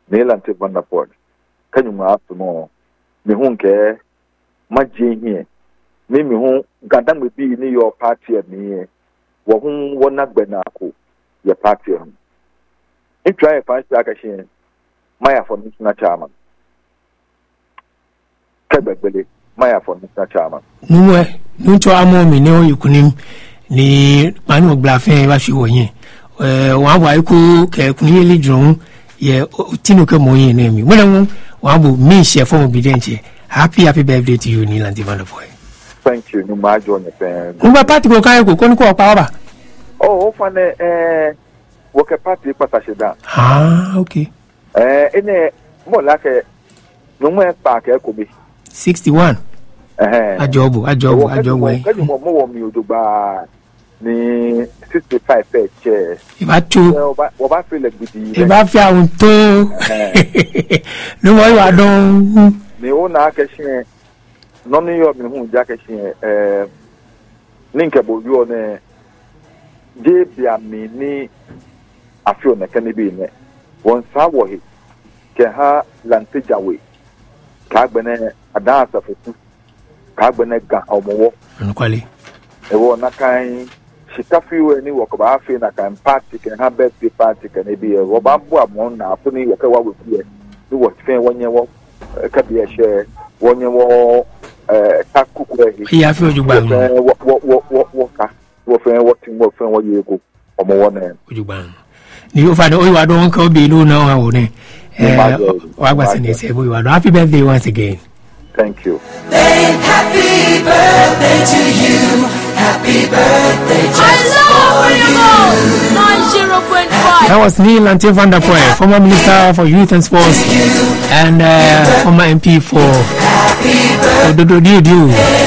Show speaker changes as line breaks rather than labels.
Neilante Van der Poel. Can you map more? Me hunke, my Jane here. Me who Gadam will be in your party at me. Wahun won not Benako, your party. If try a fine stack, Maya for Mr. Chairman. Quebec, Maya for Mr. Chairman.
No, to our moment, no, you couldn't. Ni manu blafen wa shiwoyin wa wa ku ke kunili drum ye tinu ke moyin na mi wona wa bu mi share for obedient. Happy birthday to you, Neilante Van der Poel.
Thank you, no ma join the
Kumba party go kai ko kon ko pa ba.
Oh, fane work party patashida.
Ah, okay.
Ene mo like no mo pa ke ko bi
61. Ajobo.
Can you more me oduba ni 65 per chair.
If I too,
what I feel like with you.
if I found two, no more I don't.
Me own akeshin none of me who jackeshin linkable you on Jabia me ni afio na can be ne one sawahi can ha lanteja way kagbene adansa for kagbene ga omowo
Nkwali
e wo na kan shikafiwe ni wokoba afi na kan party can ha birthday party can be e wo ba bo amon na afuni wo kawa we bi ni wo tfen wonye wo ka bi e share wonye wo takuku e
ya fi ojugba
wo ka wo fen wo tin wo fen wo yego omowo na
ojugba ni o fa do wa do nko bi lu na wa wo ne wa gba se ni se bo wa do happy birthday once again.
Thank you.
Happy birthday to you. Happy birthday just for you. 90.5.
That was Neilante Van der Poel, former Minister for Youth and Sports and former MP for Dodo.